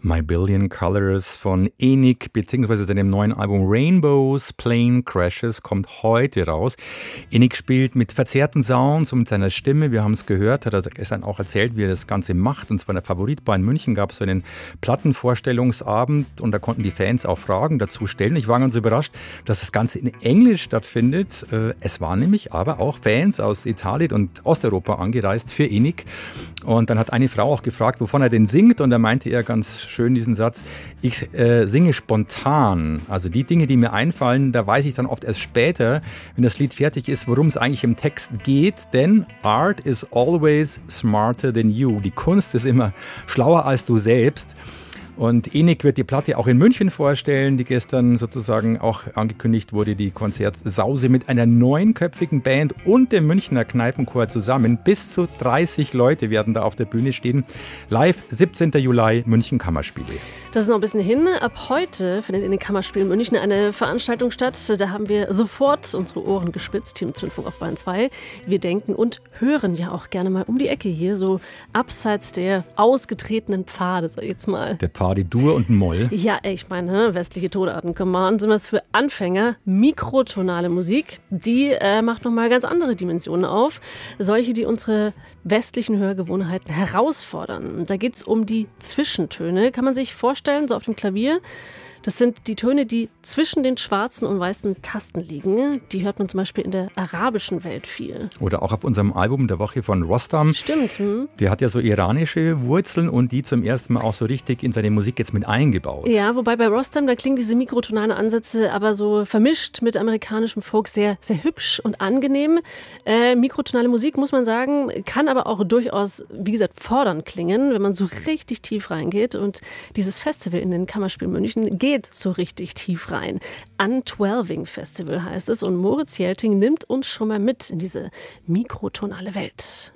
My Billion Colors von ENIC bzw. seinem neuen Album Rainbows Plane Crashes kommt heute raus. ENIC spielt mit verzerrten Sounds und mit seiner Stimme, wir haben es gehört, hat er gestern auch erzählt, wie er das Ganze macht. Und zwar in der Favoritbar in München gab es so einen Plattenvorstellungsabend und da konnten die Fans auch Fragen dazu stellen. Ich war ganz überrascht, dass das Ganze in Englisch stattfindet. Es waren nämlich aber auch Fans aus Italien und Osteuropa angereist für ENIC. Und dann hat eine Frau auch gefragt, wovon er denn singt, und da meinte er ganz schön diesen Satz: Ich singe spontan. Also die Dinge, die mir einfallen, da weiß ich dann oft erst später, wenn das Lied fertig ist, worum es eigentlich im Text geht. Denn Art is always smarter than you. Die Kunst ist immer schlauer als du selbst. Und ENIC wird die Platte auch in München vorstellen, die gestern sozusagen auch angekündigt wurde, die Konzertsause mit einer 9-köpfigen Band und dem Münchner Kneipenchor zusammen. Bis zu 30 Leute werden da auf der Bühne stehen. Live 17. Juli, München Kammerspiele. Das ist noch ein bisschen hin. Ab heute findet in den Kammerspielen München eine Veranstaltung statt. Da haben wir sofort unsere Ohren gespitzt, hier im Zündfunk auf Bayern 2. Wir denken und hören ja auch gerne mal um die Ecke hier, so abseits der ausgetretenen Pfade, sag ich jetzt mal. Der Pfade Dur und Moll. Ja, ich meine, westliche Tonarten, come on, sind das für Anfänger. Mikrotonale Musik, die macht nochmal ganz andere Dimensionen auf. Solche, die unsere westlichen Hörgewohnheiten herausfordern. Da geht es um die Zwischentöne. Kann man sich vorstellen, so auf dem Klavier? Das sind die Töne, die zwischen den schwarzen und weißen Tasten liegen. Die hört man zum Beispiel in der arabischen Welt viel. Oder auch auf unserem Album der Woche von Rostam. Stimmt. Der hat ja so iranische Wurzeln und die zum ersten Mal auch so richtig in seine Musik jetzt mit eingebaut. Ja, wobei bei Rostam, da klingen diese mikrotonalen Ansätze aber so vermischt mit amerikanischem Folk sehr, sehr hübsch und angenehm. Mikrotonale Musik, muss man sagen, kann aber auch durchaus, wie gesagt, fordernd klingen, wenn man so richtig tief reingeht. Und dieses Festival in den Kammerspielen München geht so richtig tief rein. Untwelving Festival heißt es, und Moritz Jelting nimmt uns schon mal mit in diese mikrotonale Welt.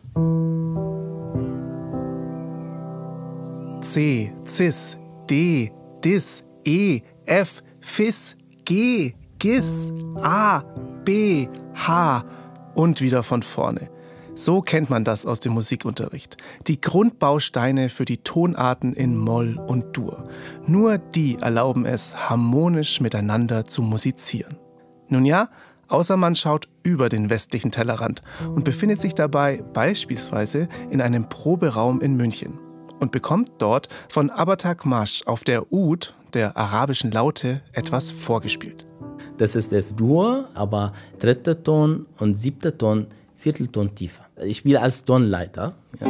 C, Cis, D, Dis, E, F, Fis, G, Gis, A, B, H und wieder von vorne. So kennt man das aus dem Musikunterricht. Die Grundbausteine für die Tonarten in Moll und Dur. Nur die erlauben es, harmonisch miteinander zu musizieren. Nun ja, außer man schaut über den westlichen Tellerrand und befindet sich dabei beispielsweise in einem Proberaum in München und bekommt dort von Abatak Mash auf der Ud, der arabischen Laute, etwas vorgespielt. Das ist das Dur, aber 3. Ton und 7. Ton, Viertelton tiefer. Ich spiele als Tonleiter. Ja.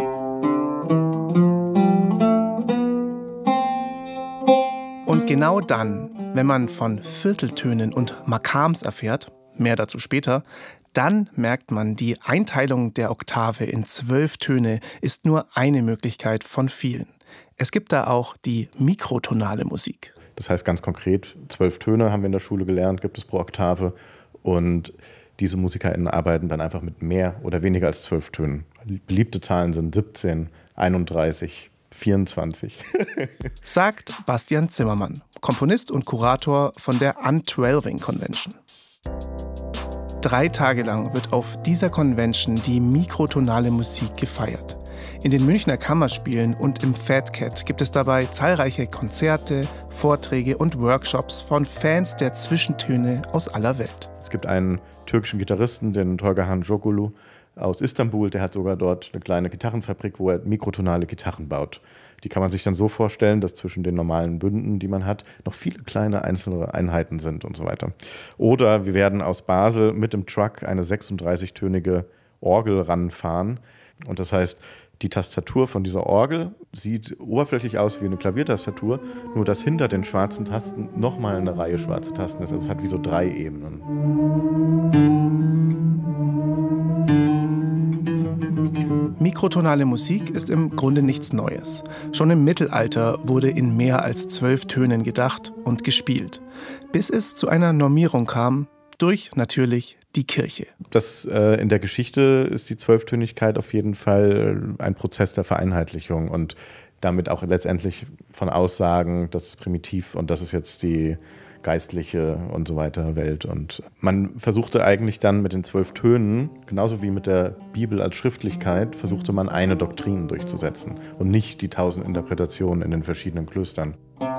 Und genau dann, wenn man von Vierteltönen und Makams erfährt, mehr dazu später, dann merkt man, die Einteilung der Oktave in 12 Töne ist nur eine Möglichkeit von vielen. Es gibt da auch die mikrotonale Musik. Das heißt ganz konkret, 12 Töne haben wir in der Schule gelernt, gibt es pro Oktave, und diese MusikerInnen arbeiten dann einfach mit mehr oder weniger als 12 Tönen. Beliebte Zahlen sind 17, 31, 24. Sagt Bastian Zimmermann, Komponist und Kurator von der Untwelving Convention. 3 Tage lang wird auf dieser Convention die mikrotonale Musik gefeiert. In den Münchner Kammerspielen und im Fat Cat gibt es dabei zahlreiche Konzerte, Vorträge und Workshops von Fans der Zwischentöne aus aller Welt. Es gibt einen türkischen Gitarristen, den Tolgahan Jokulu aus Istanbul, der hat sogar dort eine kleine Gitarrenfabrik, wo er mikrotonale Gitarren baut. Die kann man sich dann so vorstellen, dass zwischen den normalen Bünden, die man hat, noch viele kleine einzelne Einheiten sind und so weiter. Oder wir werden aus Basel mit dem Truck eine 36-tönige Orgel ranfahren. Und das heißt, die Tastatur von dieser Orgel sieht oberflächlich aus wie eine Klaviertastatur, nur dass hinter den schwarzen Tasten nochmal eine Reihe schwarze Tasten ist. Also es hat wie so 3 Ebenen. Mikrotonale Musik ist im Grunde nichts Neues. Schon im Mittelalter wurde in mehr als 12 Tönen gedacht und gespielt, bis es zu einer Normierung kam, durch natürlich die Kirche. In der Geschichte ist die Zwölftönigkeit auf jeden Fall ein Prozess der Vereinheitlichung und damit auch letztendlich von Aussagen, das ist primitiv und das ist jetzt die geistliche und so weiter Welt. Und man versuchte eigentlich dann mit den 12 Tönen, genauso wie mit der Bibel als Schriftlichkeit, versuchte man eine Doktrin durchzusetzen und nicht die 1000 Interpretationen in den verschiedenen Klöstern.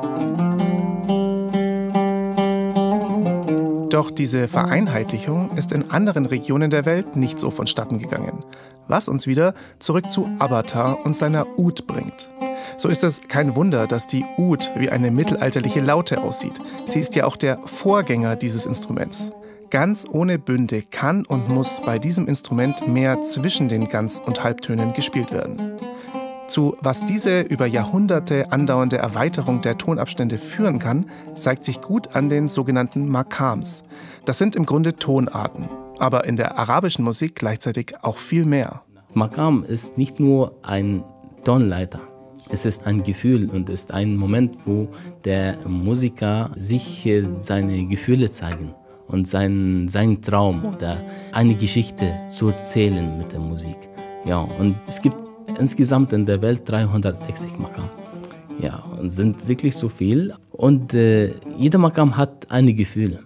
Doch diese Vereinheitlichung ist in anderen Regionen der Welt nicht so vonstatten gegangen. Was uns wieder zurück zu Avatar und seiner Oud bringt. So ist es kein Wunder, dass die Oud wie eine mittelalterliche Laute aussieht. Sie ist ja auch der Vorgänger dieses Instruments. Ganz ohne Bünde kann und muss bei diesem Instrument mehr zwischen den Ganz- und Halbtönen gespielt werden. Zu was diese über Jahrhunderte andauernde Erweiterung der Tonabstände führen kann, zeigt sich gut an den sogenannten Maqams. Das sind im Grunde Tonarten, aber in der arabischen Musik gleichzeitig auch viel mehr. Maqam ist nicht nur ein Tonleiter. Es ist ein Gefühl und ist ein Moment, wo der Musiker sich seine Gefühle zeigen und seinen Traum oder eine Geschichte zu erzählen mit der Musik. Ja, und es gibt insgesamt in der Welt 360 Maqam. Ja, und sind wirklich so viel. Und jeder Maqam hat eine Gefühle.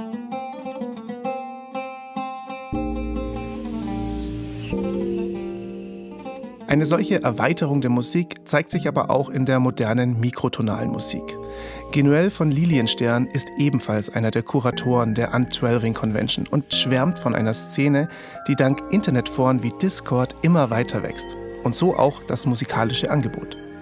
Eine solche Erweiterung der Musik zeigt sich aber auch in der modernen mikrotonalen Musik. Genuel von Lilienstern ist ebenfalls einer der Kuratoren der Untwelving Convention und schwärmt von einer Szene, die dank Internetforen wie Discord immer weiter wächst. Und so auch das musikalische Angebot.